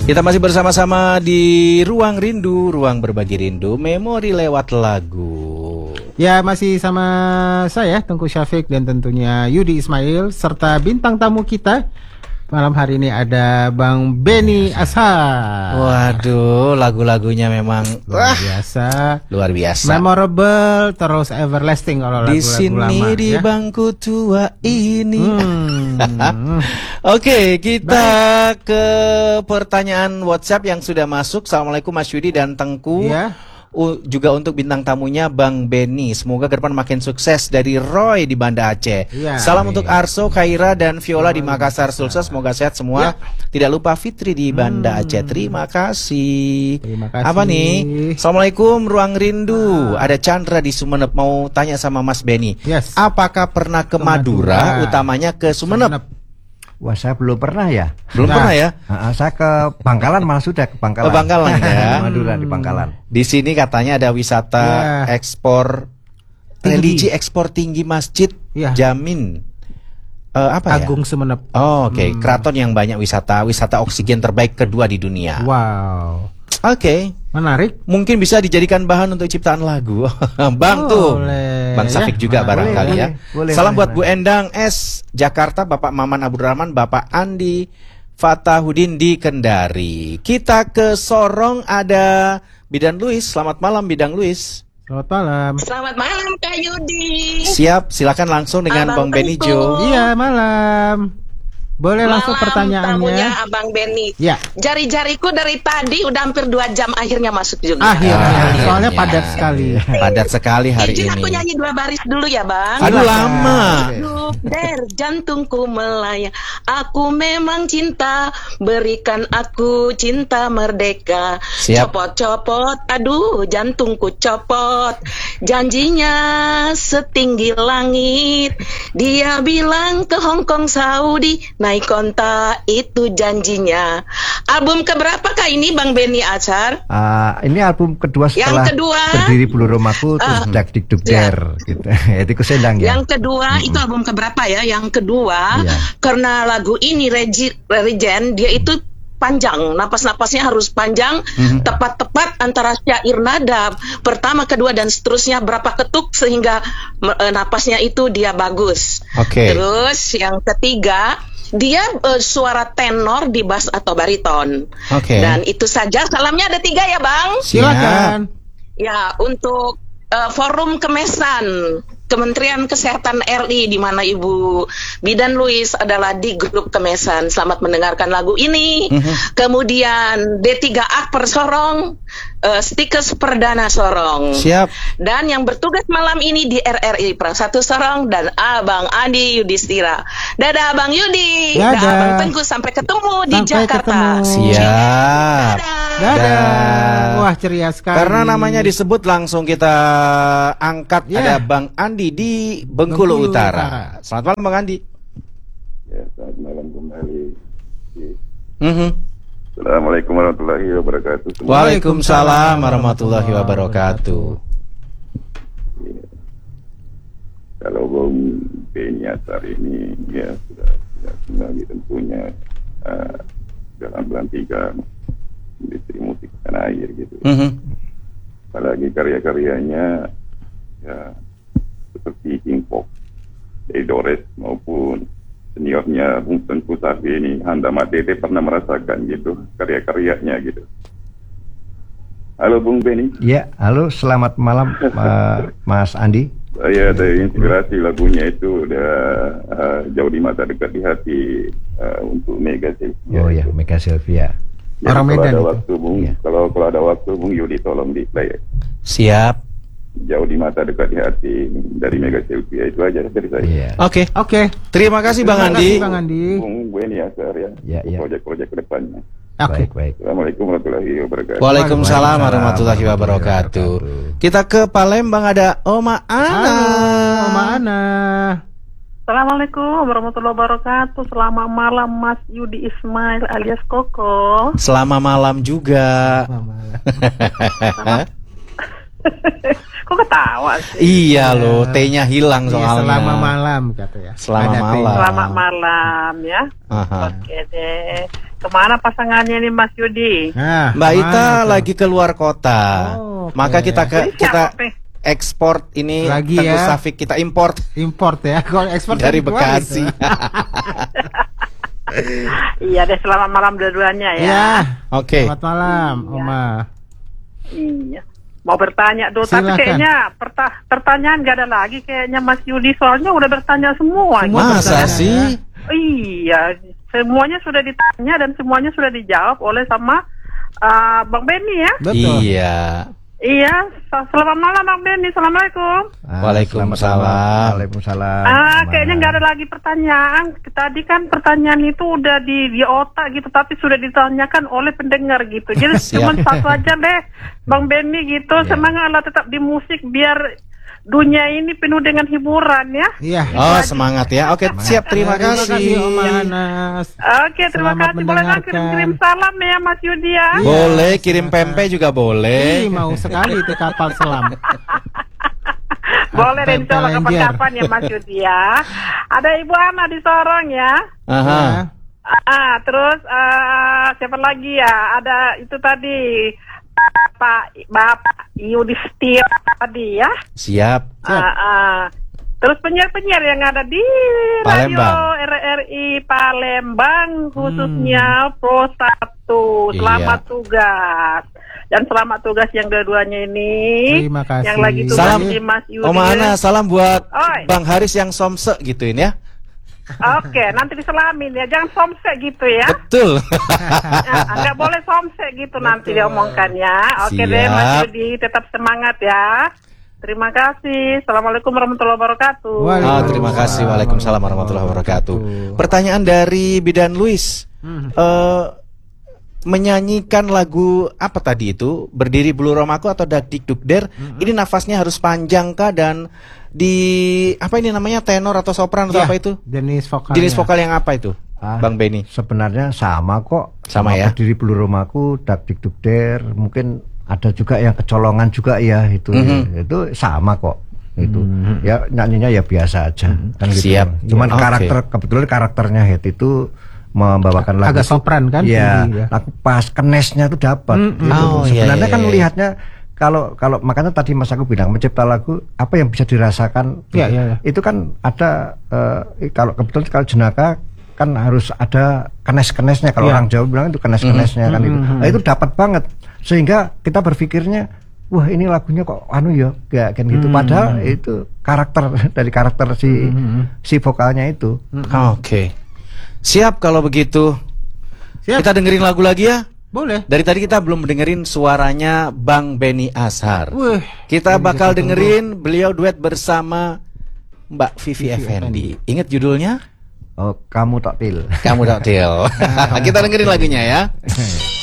Kita masih bersama-sama di Ruang Rindu, ruang berbagi rindu, memori lewat lagu. Ya, masih sama saya Tengku Syafiq dan tentunya Yudi Ismail serta bintang tamu kita. Malam hari ini ada Bang Benny Ashar. Waduh, lagu-lagunya memang luar biasa. Memorable terus everlasting kalau di lagu-lagu lama. Di sini di bangku tua ini. Oke, kita ke pertanyaan WhatsApp yang sudah masuk. Assalamualaikum Mas Yudi dan Tengku. Ya. Juga untuk bintang tamunya Bang Benny. Semoga ke depan makin sukses, dari Roy di Banda Aceh. Ya, salam untuk Arso, Khaira dan Viola di Makassar Sulsel. Semoga sehat semua. Ya. Tidak lupa Fitri di Banda Aceh. Terima kasih. Apa nih? Assalamualaikum Ruang Rindu. Ada Chandra di Sumeneb mau tanya sama Mas Benny. Yes. Apakah pernah ke Madura, utamanya ke Sumeneb? Wah, saya belum pernah ya. Belum pernah ya? Saya ke Bangkalan, malah sudah ke Bangkalan. Ke Bangkalan ya. Madura di Bangkalan. Di sini katanya ada wisata ekspor religi, ekspor tinggi masjid Jamin. Apa Agung ya? Sumeneb. Oh, oke. Keraton yang banyak wisata oksigen terbaik kedua di dunia. Wow. Oke. Menarik. Mungkin bisa dijadikan bahan untuk ciptaan lagu. Bang tuh. Bang Safik juga barangkali ya. Salam buat Bu Endang S Jakarta, Bapak Maman Abdurrahman, Bapak Andi Fatahudin di Kendari. Kita ke Sorong, ada Bidan Luis. Selamat malam Bidang Luis. Selamat malam. Selamat malam Kak Yudi. Siap, silakan langsung dengan Bang Benny Jo. Iya, malam. Boleh langsung pertanyaannya. Tamunya Abang Benny. Ya. Jari-jariku dari tadi udah hampir 2 jam akhirnya masuk juga. Akhirnya. Soalnya padat sekali. Padat sekali hari Izin ini. aku nyanyi 2 baris dulu ya Bang. Aduh lama. Der jantungku melayang, aku memang cinta, berikan aku cinta merdeka. Siap. Copot-copot, aduh jantungku copot. Janjinya setinggi langit, dia bilang ke Hong Kong Saudi, naik konta itu janjinya. Album keberapa kah ini Bang Benny Ashar? Ini album kedua setelah Berdiri Bulu Romaku, terus Dak Dik Duk Der gitu. Itu Sendang ya. Yang kedua itu album keberapa ya? Yang kedua karena lagu ini Regen dia itu panjang, napas-napasnya harus panjang, tepat-tepat antara syair nada pertama, kedua dan seterusnya berapa ketuk sehingga napasnya itu dia bagus. Terus yang ketiga dia suara tenor di bass atau bariton. Dan itu saja. Salamnya ada 3 ya Bang. Silakan. Ya, untuk Forum Kemesan Kementerian Kesehatan RI, di mana Ibu Bidan Luis adalah di grup Kemesan. Selamat mendengarkan lagu ini. Kemudian D3 Akper Sorong, Stikes Perdana Sorong. Siap. Dan yang bertugas malam ini di RRI Perang 1 Sorong dan Abang Andi Yudhistira. Dadah Abang Yudi. Dadah Abang Tengku, sampai ketemu di Jakarta. Siap. Dadah. Wah, ceria sekali. Karena namanya disebut langsung kita angkat. Ada Bang Andi di Bengkulu Utara. Selamat malam Bang Andi. Ya, selamat malam kembali. Assalamualaikum warahmatullahi wabarakatuh. Waalaikumsalam warahmatullahi wabarakatuh. Ya. Kalau Bung Benny Ashar ini ya sudah lagi tentunya dalam bulan 3 industri musik tanah air gitu. Apalagi karya-karyanya ya seperti King Pop, Dores maupun seniornya Bung Tengku Safi ini, Handa Matete pernah merasakan gitu karya-karyanya gitu. Halo Bung Benny. Ya, halo, selamat malam Mas Andi. Saya ada inspirasi lagunya itu udah jauh di mata dekat di hati untuk Mega Sylvia. Oh ya, Mega Sylvia. Orang Medan ada itu. waktu Bung, kalau ada waktu Bung Yudi tolong di play. Siap. Jauh di mata dekat di hati dari Mega Sylvia, itu aja dari saya. Oke. Terima kasih Bang Andi. Bang Andi. Bung Benny Ashar ya. Proyek-proyek ke depannya. Baik. Assalamualaikum warahmatullahi wabarakatuh. Waalaikumsalam warahmatullahi wabarakatuh. Kita ke Palembang, ada Oma Ana. Halo, Oma Ana. Assalamualaikum warahmatullahi wabarakatuh. Selamat malam Mas Yudi Ismail alias Koko. Selamat malam juga. Kok ketawa sih? Iya loh, T-nya hilang soalnya. Selamat malam kata ya. Selamat malam. Selamat malam ya. Aha. Oke deh. Kemana pasangannya ini Mas Yudi? Nah, Mbak Ita tuh? lagi keluar kota. Oh, oke. Maka kita Siapa, Pe? ekspor ini Lagi Teguh ya. Safik, kita import Import ya. Kalau ekspor dari kan keluar Bekasi. gitu. Iya deh, selamat malam dua-duanya ya. Ya. Oke. Selamat malam, Oma. Iya. Mau bertanya tuh, tapi Silakan. kayaknya pertanyaan gak ada lagi kayaknya Mas Yudi, soalnya udah bertanya semua. Semua Masa pertanyaan, sih? Iya, semuanya sudah ditanya dan semuanya sudah dijawab oleh sama Bang Benny ya. Betul. Iya. Iya, selamat malam Bang Benny, assalamualaikum. Waalaikumsalam. Waalaikumsalam. Kayaknya nggak ada lagi pertanyaan. Tadi kan pertanyaan itu udah di otak gitu, tapi sudah ditanyakan oleh pendengar gitu. Jadi cuma satu aja deh, Bang Benny gitu. Semangatlah tetap di musik biar dunia ini penuh dengan hiburan ya. Iya. Oh, semangat ya. Oke, siap. Terima kasih. Om Anas. Oke, terima Selamat kasih. Boleh dong kirim salam ya Mas Yudi ya. Boleh kirim pempek juga boleh. Ih, mau sekali itu kapal selam. Boleh deh, insya Allah Pempek kapan-kapan ya Mas Yudi ya. Ada Ibu Ana di Sorong ya. Aha. Terus siapa lagi ya? Ada itu tadi Bapak Yudhistira tadi ya. Siap. Terus penyiar-penyiar yang ada di Palembang. Radio RRI Palembang khususnya Pro 1. Selamat tugas. Dan selamat tugas yang dua-duanya ini. Terima kasih. Yang lagi tugas Salam di Mas Yudi. Oma Ana, salam buat Oi. Bang Haris yang somse gituin ya. Oke, nanti diselamin ya. Jangan somsek gitu ya. Betul. Nggak boleh somsek gitu nanti diomongkan ya. Oke Siap. deh Mas Yudi, tetap semangat ya. Terima kasih. Assalamualaikum warahmatullahi wabarakatuh. Terima kasih. Waalaikumsalam warahmatullahi wabarakatuh. Pertanyaan dari Bidan Luis. Menyanyikan lagu apa tadi itu? Berdiri Bulu Romaku atau Dakdik Dukder? Ini nafasnya harus panjang kah, dan di apa ini namanya, tenor atau sopran atau Ya, apa itu? Jenis vokal. Jenis vokal yang apa itu? Bang Benny. Sebenarnya sama kok. Sama ya? Berdiri Bulu Romaku, Dakdik Dukder, mungkin ada juga yang kecolongan juga ya itu. Itu sama kok. Itu ya nyanyinya ya biasa aja kan gitu. Siap. Cuman Oke. kebetulan karakternya Het itu membawakan lagu agak sopran kan? ya, Tinggi, ya. lagu pas kenesnya itu dapat gitu. Oh, iya, Sebenarnya iya, kan iya. melihatnya kalau makanya tadi Mas aku bilang mencipta lagu apa yang bisa dirasakan. Iya, iya, iya. Itu kan ada kalau kebetulan kalau jenaka kan harus ada kenes-kenesnya, kalau Iya. orang Jawa bilang itu kenes-kenesnya kan itu. Nah, itu dapat banget sehingga kita berpikirnya wah ini lagunya kok anu ya kayak gitu. Padahal itu karakter dari karakter si vokalnya itu. Oke. Siap kalau begitu. Siap. Kita dengerin lagu lagi ya. Boleh. Dari tadi kita belum dengerin suaranya Bang Benny Ashar. Wih, Kita ini bakal kita tunggu. dengerin beliau duet bersama Mbak Vivi Effendi. Ingat judulnya? Oh, kamu tak til. Kamu Doktil. Kita dengerin lagunya ya.